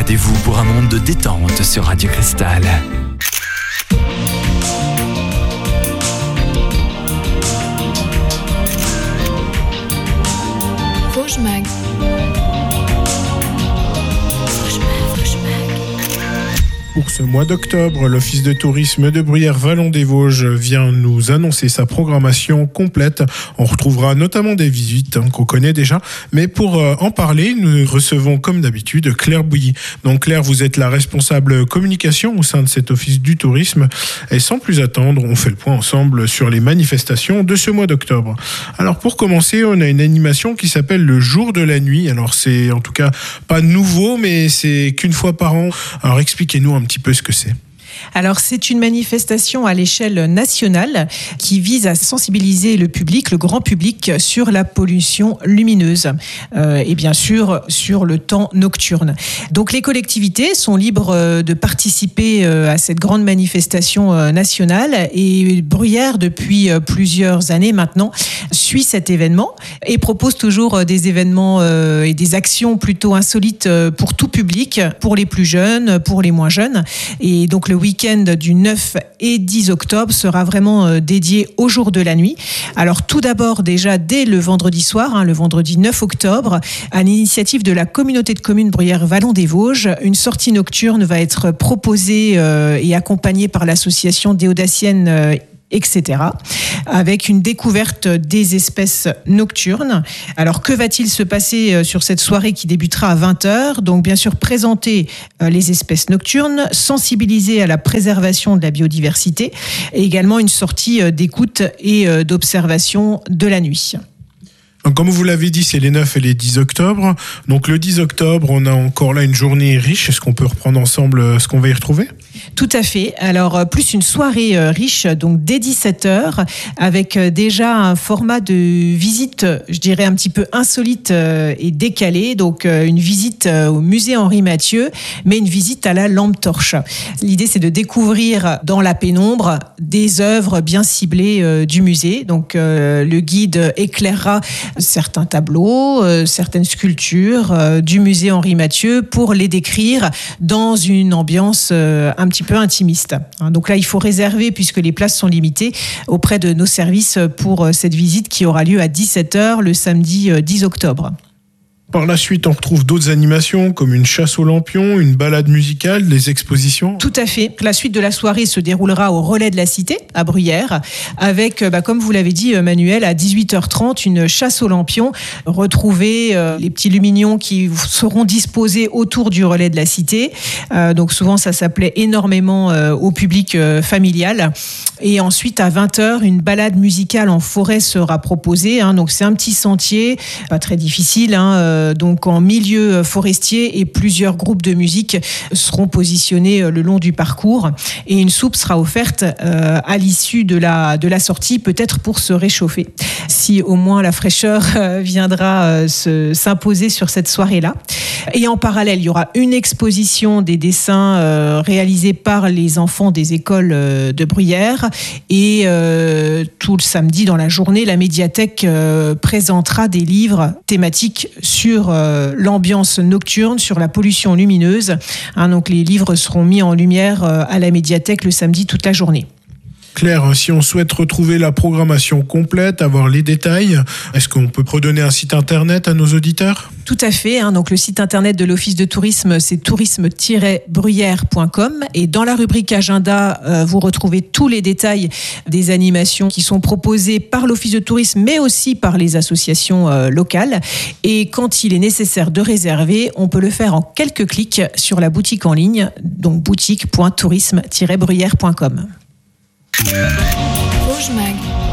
Rendez-vous pour un monde de détente sur Radio Cristal. Vosges Mag. Pour ce mois d'octobre, l'Office de tourisme de Bruyères-Vallon-des-Vosges vient nous annoncer sa programmation complète. On retrouvera notamment des visites qu'on connaît déjà. Mais pour en parler, nous recevons comme d'habitude Claire Bouilly. Donc Claire, vous êtes la responsable communication au sein de cet Office du tourisme. Et sans plus attendre, on fait le point ensemble sur les manifestations de ce mois d'octobre. Alors pour commencer, on a une animation qui s'appelle le Jour de la nuit. Alors c'est en tout cas pas nouveau, mais c'est qu'une fois par an. Alors expliquez-nous un petit peu ce que c'est. Alors, c'est une manifestation à l'échelle nationale qui vise à sensibiliser le public, le grand public, sur la pollution lumineuse et bien sûr sur le temps nocturne. Donc, les collectivités sont libres de participer à cette grande manifestation nationale et Bruyères, depuis plusieurs années maintenant, suit cet événement et propose toujours des événements et des actions plutôt insolites pour tout public, pour les plus jeunes, pour les moins jeunes. Et donc, le week-end du 9 et 10 octobre sera vraiment dédié au jour de la nuit. Alors tout d'abord déjà dès le vendredi soir, le vendredi 9 octobre, à l'initiative de la communauté de communes Bruyères-Vallon-des-Vosges, une sortie nocturne va être proposée et accompagnée par l'association des Audaciennes etc., avec une découverte des espèces nocturnes. Alors, que va-t-il se passer sur cette soirée qui débutera à 20h ? Donc, bien sûr, présenter les espèces nocturnes, sensibiliser à la préservation de la biodiversité et également une sortie d'écoute et d'observation de la nuit. Comme vous l'avez dit, c'est les 9 et les 10 octobre. Donc le 10 octobre, on a encore là une journée riche. Est-ce qu'on peut reprendre ensemble ce qu'on va y retrouver ? Tout à fait. Alors, plus une soirée riche, donc dès 17h, avec déjà un format de visite, je dirais un petit peu insolite et décalé. Donc, une visite au musée Henri Mathieu, mais une visite à la lampe torche. L'idée, c'est de découvrir dans la pénombre des œuvres bien ciblées du musée. Donc, le guide éclairera certains tableaux, certaines sculptures du musée Henri Mathieu pour les décrire dans une ambiance un petit peu intimiste. Donc là, il faut réserver puisque les places sont limitées auprès de nos services pour cette visite qui aura lieu à 17h le samedi 10 octobre. Par la suite, on retrouve d'autres animations comme une chasse aux lampions, une balade musicale, des expositions. Tout à fait. La suite de la soirée se déroulera au Relais de la Cité, à Bruyères, avec, comme vous l'avez dit, Manuel, à 18h30, une chasse aux lampions. Retrouver les petits lumignons qui seront disposés autour du Relais de la Cité. Donc souvent, ça s'appelait énormément au public familial. Et ensuite, à 20h, une balade musicale en forêt sera proposée. Donc c'est un petit sentier, pas très difficile, donc en milieu forestier, et plusieurs groupes de musique seront positionnés le long du parcours et une soupe sera offerte à l'issue de la sortie, peut-être pour se réchauffer, si au moins la fraîcheur viendra s'imposer sur cette soirée-là. Et en parallèle, il y aura une exposition des dessins réalisés par les enfants des écoles de Bruyères et tout le samedi dans la journée, la médiathèque présentera des livres thématiques sur l'ambiance nocturne, sur la pollution lumineuse. Donc les livres seront mis en lumière à la médiathèque le samedi toute la journée. Claire, si on souhaite retrouver la programmation complète, avoir les détails, est-ce qu'on peut redonner un site internet à nos auditeurs ? Tout à fait. Donc le site internet de l'Office de tourisme, c'est tourisme-bruyères.com. Et dans la rubrique agenda, vous retrouvez tous les détails des animations qui sont proposées par l'Office de tourisme, mais aussi par les associations locales. Et quand il est nécessaire de réserver, on peut le faire en quelques clics sur la boutique en ligne, donc boutique.tourisme-bruyères.com. Vosges Mag.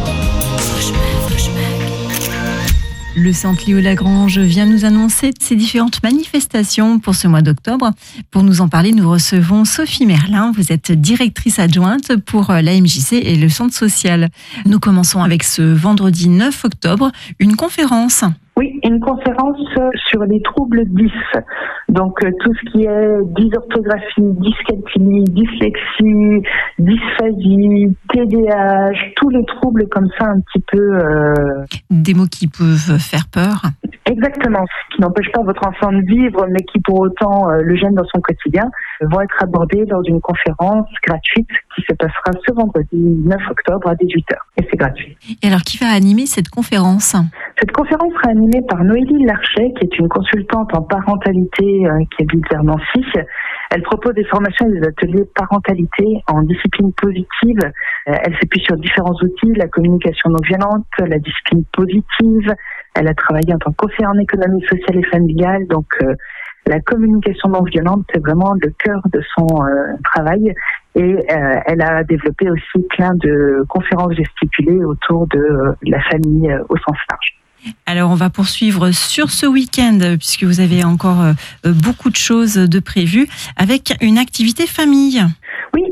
Le Centre Léo Lagrange vient nous annoncer ses différentes manifestations pour ce mois d'octobre. Pour nous en parler, nous recevons Sophie Merlin. Vous êtes directrice adjointe pour la MJC et le Centre social. Nous commençons avec ce vendredi 9 octobre, une conférence. Oui, une conférence sur les troubles 10. Donc tout ce qui est dysorthographie, dyscalculie, dyslexie, dysphasie, TDAH, tous les troubles comme ça un petit peu... Des mots qui peuvent faire peur. Exactement, ce qui n'empêche pas votre enfant de vivre, mais qui pour autant le gêne dans son quotidien, vont être abordés lors d'une conférence gratuite qui se passera ce vendredi 9 octobre à 18h. Et c'est gratuit. Et alors, qui va animer cette conférence ? Cette conférence sera animée par Noélie Larchet, qui est une consultante en parentalité qui habite vers Nancy. Elle propose des formations et des ateliers parentalité en discipline positive. Elle s'appuie sur différents outils, la communication non violente, la discipline positive. Elle a travaillé en tant que conseillère en économie sociale et familiale. Donc, la communication non violente, c'est vraiment le cœur de son travail. Et elle a développé aussi plein de conférences gesticulées autour de la famille au sens large. Alors, on va poursuivre sur ce week-end, puisque vous avez encore beaucoup de choses de prévues, avec une activité famille. Oui,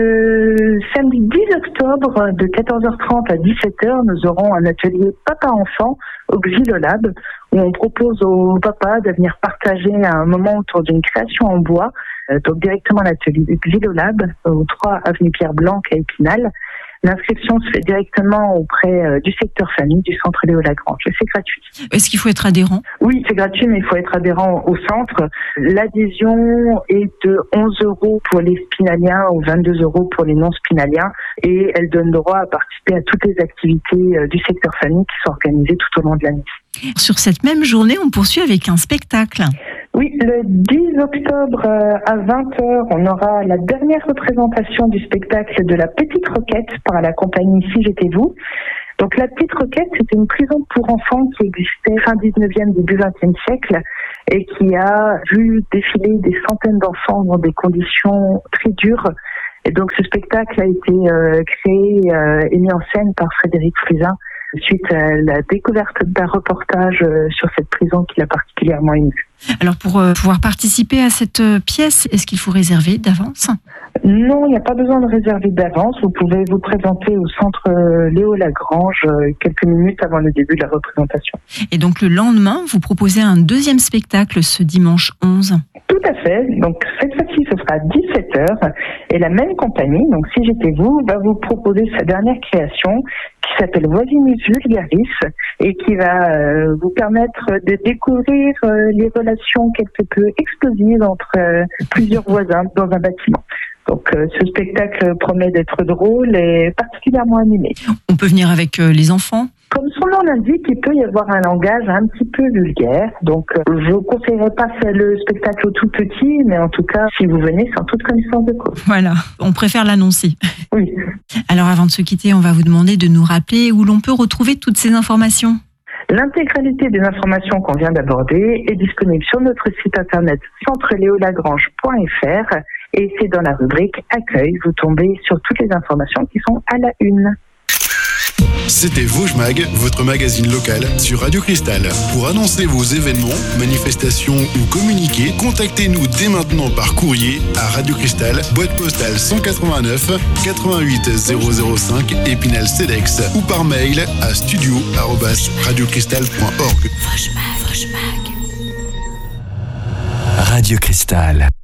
le samedi 10 octobre, de 14h30 à 17h, nous aurons un atelier papa-enfant au Xylolab, où on propose aux papas de venir partager un moment autour d'une création en bois, donc directement à l'atelier du Xylolab, au 3 avenue Pierre Blanc à Épinal. L'inscription se fait directement auprès du secteur famille du centre Léo Lagrange. C'est gratuit. Est-ce qu'il faut être adhérent ? Oui, c'est gratuit, mais il faut être adhérent au centre. L'adhésion est de 11 € pour les spinaliens ou 22 € pour les non-spinaliens. Et elle donne droit à participer à toutes les activités du secteur famille qui sont organisées tout au long de l'année. Sur cette même journée, on poursuit avec un spectacle. Oui, le 10 octobre à 20h, on aura la dernière représentation du spectacle de La Petite Roquette par la compagnie Si j'étais vous. Donc La Petite Roquette, c'était une prison pour enfants qui existait fin 19e, début 20e siècle et qui a vu défiler des centaines d'enfants dans des conditions très dures. Et donc ce spectacle a été créé et mis en scène par Frédéric Frusin suite à la découverte d'un reportage sur cette prison qui l'a particulièrement ému. Alors pour pouvoir participer à cette pièce, est-ce qu'il faut réserver d'avance ? Non, il n'y a pas besoin de réserver d'avance. Vous pouvez vous présenter au centre Léo Lagrange quelques minutes avant le début de la représentation. Et donc le lendemain, vous proposez un deuxième spectacle ce dimanche 11 ? Tout à fait. Donc cette fois-ci, ce sera à 17h. Et la même compagnie, donc Si j'étais vous, va vous proposer sa dernière création qui s'appelle Voisinus Vulgaris et qui va vous permettre de découvrir les relations quelque peu explosives entre plusieurs voisins dans un bâtiment. Donc ce spectacle promet d'être drôle et particulièrement animé. On peut venir avec les enfants ? Comme son nom l'indique, il peut y avoir un langage un petit peu vulgaire. Donc, je ne conseillerais pas le spectacle au tout petit, mais en tout cas, si vous venez, c'est en toute connaissance de cause. Voilà, on préfère l'annoncer. Oui. Alors, avant de se quitter, on va vous demander de nous rappeler où l'on peut retrouver toutes ces informations. L'intégralité des informations qu'on vient d'aborder est disponible sur notre site internet centreléolagrange.fr et c'est dans la rubrique Accueil, vous tombez sur toutes les informations qui sont à la une. C'était Vosges Mag, votre magazine local sur Radio Cristal. Pour annoncer vos événements, manifestations ou communiquer, contactez-nous dès maintenant par courrier à Radio Cristal, boîte postale 189 88 005 Épinal-Cedex ou par mail à studio@radiocristal.org. Radio Cristal.